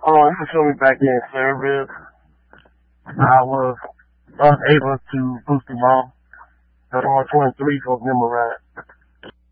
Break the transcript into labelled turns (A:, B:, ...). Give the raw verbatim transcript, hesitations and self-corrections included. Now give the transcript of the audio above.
A: Uh, this is me back in service. I was unable to boost them all. That's on twenty-three for Nimmerite.